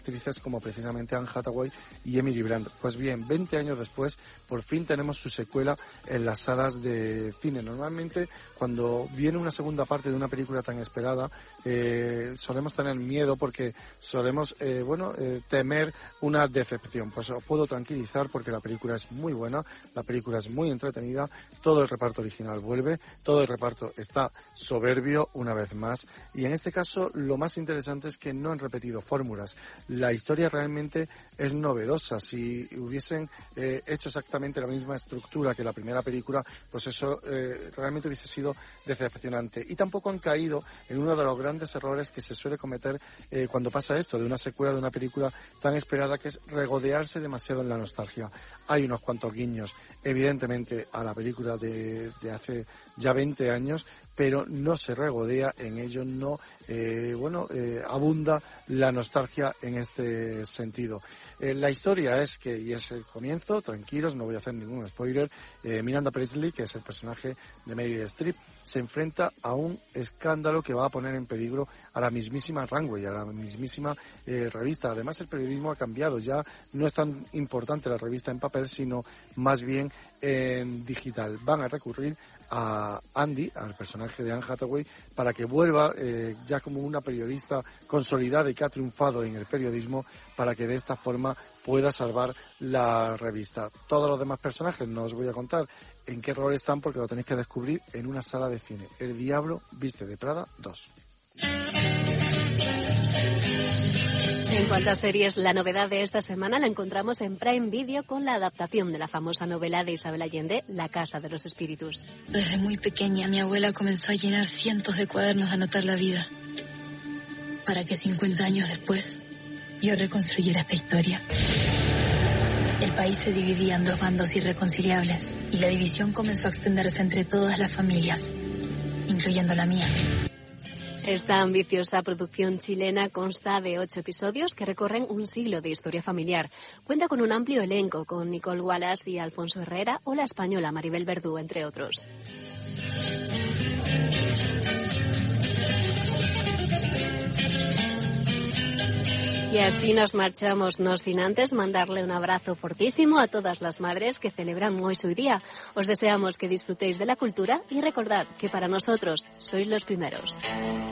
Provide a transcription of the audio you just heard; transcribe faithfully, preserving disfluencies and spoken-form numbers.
actrices como precisamente Anne Hathaway y Emily Blunt. Pues bien, veinte años después, por fin tenemos su secuela en las salas de cine. Normalmente, cuando viene una segunda parte de una película tan esperada, eh, solemos tener miedo porque solemos, eh, bueno, eh, temer una decepción. Pues os puedo tranquilizar porque la película es muy buena, la película es muy entretenida, todo el reparto original vuelve, todo el reparto está soberbio una vez más, y en este caso lo más interesante es que no han repetido fórmulas. La historia realmente es novedosa. Si hubiesen eh, hecho exactamente la misma estructura que la primera película, pues eso eh, realmente hubiese sido decepcionante. Y tampoco han caído en uno de los grandes errores que se suele cometer eh, cuando pasa esto, de una secuela de una película tan esperada, que es regodearse demasiado en la nostalgia. Hay unos cuantos guiños, evidentemente, a la película de, de hace ya veinte años, pero no se regodea en ello, no eh, bueno eh, abunda la nostalgia en este sentido. Eh, la historia es que, y es el comienzo, tranquilos, no voy a hacer ningún spoiler, eh, Miranda Priestly, que es el personaje de Meryl Streep, se enfrenta a un escándalo que va a poner en peligro a la mismísima Runway, a la mismísima eh, revista. Además, el periodismo ha cambiado, ya no es tan importante la revista en papel, sino más bien en digital. Van a recurrir a Andy, al personaje de Anne Hathaway, para que vuelva eh, ya como una periodista consolidada y que ha triunfado en el periodismo, para que de esta forma pueda salvar la revista. Todos los demás personajes no os voy a contar en qué rol están porque lo tenéis que descubrir en una sala de cine. El Diablo Viste de Prada dos. En cuanto a series, la novedad de esta semana la encontramos en Prime Video con la adaptación de la famosa novela de Isabel Allende, La Casa de los Espíritus. Desde muy pequeña, mi abuela comenzó a llenar cientos de cuadernos a anotar la vida, para que cincuenta años después yo reconstruyera esta historia. El país se dividía en dos bandos irreconciliables y la división comenzó a extenderse entre todas las familias, incluyendo la mía. Esta ambiciosa producción chilena consta de ocho episodios que recorren un siglo de historia familiar. Cuenta con un amplio elenco, con Nicole Wallace y Alfonso Herrera o la española Maribel Verdú, entre otros. Y así nos marchamos, no sin antes mandarle un abrazo fortísimo a todas las madres que celebran hoy su día. Os deseamos que disfrutéis de la cultura y recordad que para nosotros sois los primeros.